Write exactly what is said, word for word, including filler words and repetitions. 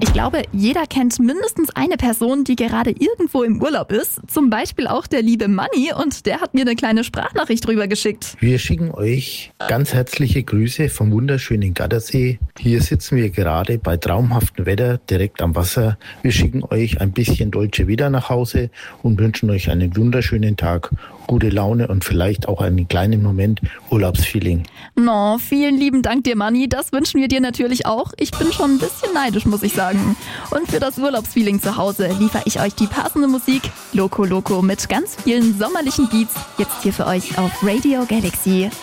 Ich glaube, jeder kennt mindestens eine Person, die gerade irgendwo im Urlaub ist. Zum Beispiel auch der liebe Manni, und der hat mir eine kleine Sprachnachricht rüber geschickt. Wir schicken euch ganz herzliche Grüße vom wunderschönen Gardasee. Hier sitzen wir gerade bei traumhaftem Wetter direkt am Wasser. Wir schicken euch ein bisschen Dolce Vita nach Hause und wünschen euch einen wunderschönen Tag, gute Laune und vielleicht auch einen kleinen Moment Urlaubsfeeling. No, vielen lieben Dank dir, Manni. Das wünschen wir dir natürlich auch. Ich bin schon ein bisschen neidisch, muss ich sagen. Und für das Urlaubsfeeling zu Hause liefere ich euch die passende Musik. Loco Loco mit ganz vielen sommerlichen Beats. Jetzt hier für euch auf Radio Galaxy.